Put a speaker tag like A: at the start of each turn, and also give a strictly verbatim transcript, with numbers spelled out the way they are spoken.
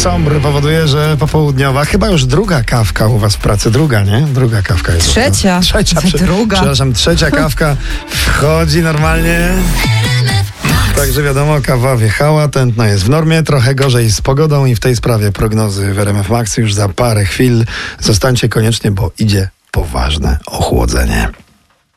A: sombr powoduje, że popołudniowa, chyba już druga kawka u was w pracy, druga, nie? Druga kawka jest.
B: Trzecia.
A: Trzecia, prze,
B: druga.
A: Przepraszam, trzecia kawka wchodzi normalnie. Także wiadomo, kawa wjechała, tętno jest w normie, trochę gorzej z pogodą i w tej sprawie prognozy w R M F Max już za parę chwil. Zostańcie koniecznie, bo idzie poważne ochłodzenie.